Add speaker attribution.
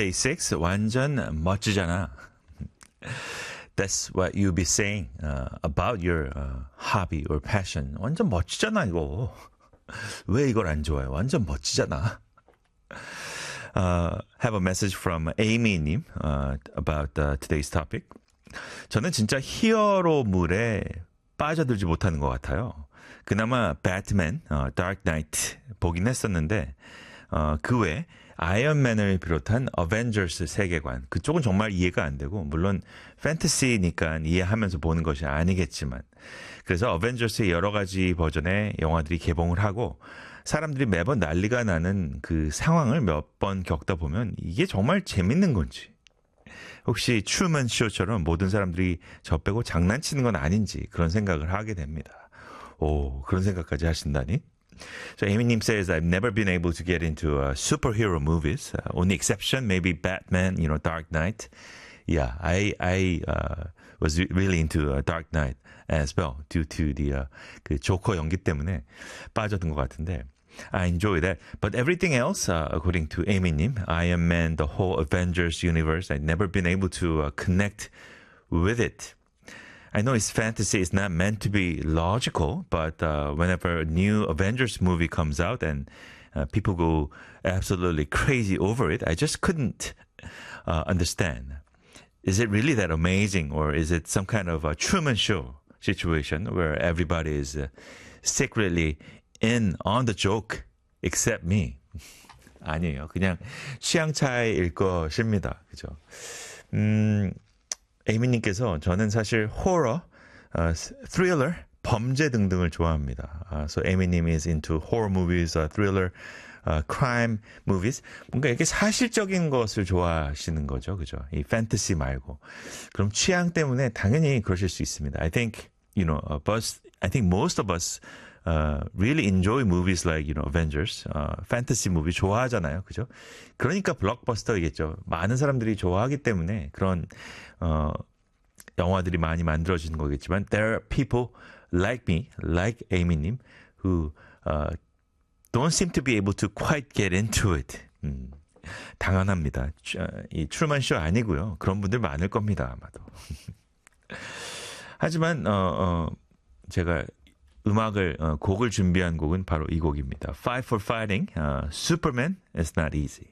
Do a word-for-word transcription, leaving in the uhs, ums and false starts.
Speaker 1: Day six, 완전 멋지잖아. That's what you'll be saying uh, about your uh, hobby or passion. 완전 멋지잖아, 이거. 왜 이걸 안 좋아해? 완전 멋지잖아. Uh, have a message from Amy님 uh, about uh, today's topic. 저는 진짜 히어로물에 빠져들지 못하는 것 같아요. 그나마 배트맨, 어, Dark Knight 보긴 했었는데 어, 그 외에 아이언맨을 비롯한 어벤져스 세계관 그쪽은 정말 이해가 안 되고 물론 판타시니까 이해하면서 보는 것이 아니겠지만 그래서 어벤져스의 여러 가지 버전의 영화들이 개봉을 하고 사람들이 매번 난리가 나는 그 상황을 몇 번 겪다 보면 이게 정말 재밌는 건지 혹시 트루먼 쇼처럼 모든 사람들이 저 빼고 장난치는 건 아닌지 그런 생각을 하게 됩니다. 오, 그런 생각까지 하신다니? So Amy님 says, I've never been able to get into uh, superhero movies. Uh, only exception, maybe Batman, you know, Dark Knight. Yeah, I I uh, was really into uh, Dark Knight as well due to the uh, 그 조커 연기 때문에 빠져든 것 같은데 I enjoy that. But everything else, uh, according to Amy님, Iron Man, the whole Avengers universe, I've never been able to uh, connect with it. I know it's fantasy, it's not meant to be logical, but uh, whenever a new Avengers movie comes out and uh, people go absolutely crazy over it, I just couldn't uh, understand. Is it really that amazing, or is it some kind of a Truman Show situation where everybody is uh, secretly in on the joke except me? 아니에요. 그냥 취향 차이일 것입니다. 그죠? 음... 에이미님께서 저는 사실 호러, uh, thriller, 범죄 등등을 좋아합니다. Uh, so 에이미님 is into horror movies, uh, thriller, uh, crime movies. 뭔가 이렇게 사실적인 것을 좋아하시는 거죠, 그죠? 이 fantasy 말고. 그럼 취향 때문에 당연히 그러실 수 있습니다. I think, you know, uh, but I think most of us uh, really enjoy movies like, you know, Avengers, uh, fantasy movie 좋아하잖아요, 그죠? 그러니까 블록버스터이겠죠. 많은 사람들이 좋아하기 때문에 그런 어, 영화들이 많이 만들어지는 거겠지만 there are people like me, like Amy님, who uh, don't seem to be able to quite get into it. 음, 당연합니다. 이 트루먼 쇼 아니고요. 그런 분들 많을 겁니다, 아마도. 하지만 어, 어, 제가 음악을 어, 곡을 준비한 곡은 바로 이 곡입니다. Fight for Fighting, uh, Superman is not easy.